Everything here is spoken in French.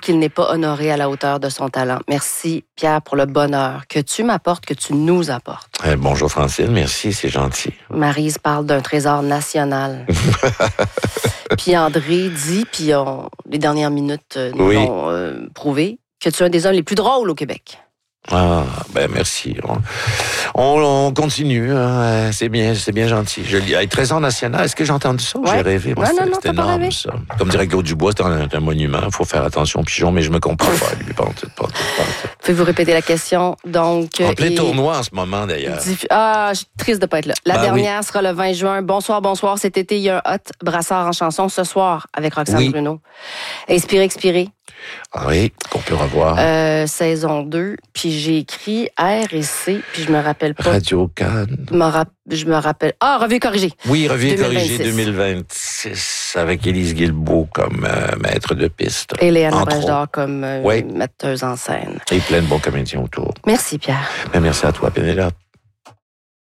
qu'il n'est pas honoré à la hauteur de son talent. Merci, Pierre, pour le bonheur que tu m'apportes, que tu nous apportes. Bonjour, Francine. Merci, c'est gentil. Maryse parle d'un trésor national. Puis André dit, puis les dernières minutes nous l'ont prouvé, que tu es un des hommes les plus drôles au Québec. Ah, merci. On continue. Hein. C'est bien gentil. Je lis. 13 ans national, est-ce que j'ai entendu ça? J'ai rêvé. Moi, c'était énorme, ça. Comme dirait Claude Dubois, c'est un monument. Il faut faire attention aux pigeons, mais je me comprends pas. Lui, pas tout. Pouvez-vous répéter la question? Donc, en plein tournoi en ce moment, d'ailleurs. Je suis triste de pas être là. La dernière sera le 20 juin. Bonsoir. Cet été, il y a un hot brassard en chanson ce soir avec Roxane Bruno. Inspiré, expiré. Ah oui, qu'on peut revoir. Saison 2, puis j'ai écrit R et C, puis je me rappelle pas. Radio Cannes. Je me rappelle. Ah, Revue et corrigée. Oui, Revue et corrigée 2026, avec Élise Guilbeault comme maître de piste. Et Léana Brashdor comme metteuse en scène. Et plein de bons comédiens autour. Merci, Pierre. Merci à toi, Pénélope.